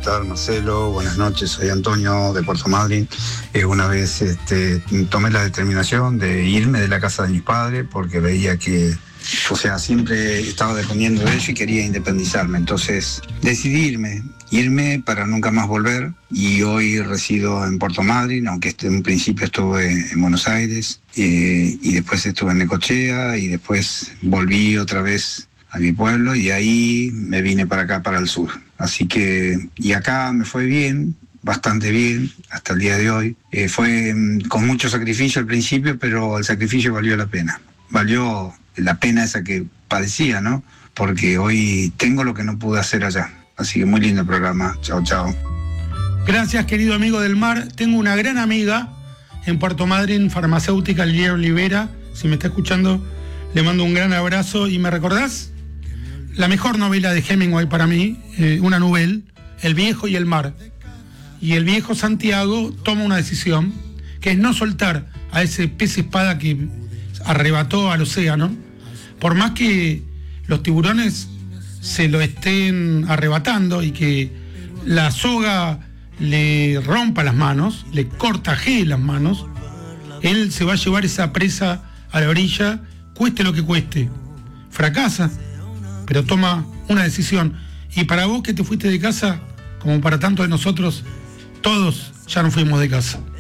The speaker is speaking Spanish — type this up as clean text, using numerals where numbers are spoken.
estar, Marcelo? Buenas noches, soy Antonio de Puerto Madryn. Una vez tomé la determinación de irme de la casa de mis padres porque veía que, o sea, siempre estaba dependiendo de ellos y quería independizarme. Entonces decidí irme para nunca más volver, y hoy resido en Puerto Madryn, aunque en un principio estuve en Buenos Aires y después estuve en Necochea y después volví otra vez a mi pueblo y ahí me vine para acá, para el sur. Así que, y acá me fue bien, bastante bien, hasta el día de hoy. Fue con mucho sacrificio al principio, pero el sacrificio valió la pena. Valió la pena esa que padecía, ¿no? Porque hoy tengo lo que no pude hacer allá. Así que muy lindo el programa. Chao, chao. Gracias, querido amigo del mar. Tengo una gran amiga en Puerto Madryn, farmacéutica, Lilia Olivera. Si me está escuchando, le mando un gran abrazo. ¿Y me recordás? La mejor novela de Hemingway para mí, una novela, El viejo y el mar. Y el viejo Santiago toma una decisión, que es no soltar a ese pez espada que arrebató al océano, por más que los tiburones se lo estén arrebatando y que la soga le rompa las manos, le cortaje las manos, él se va a llevar esa presa a la orilla, cueste lo que cueste. Fracasa, pero toma una decisión. Y para vos que te fuiste de casa, como para tantos de nosotros, todos ya nos fuimos de casa.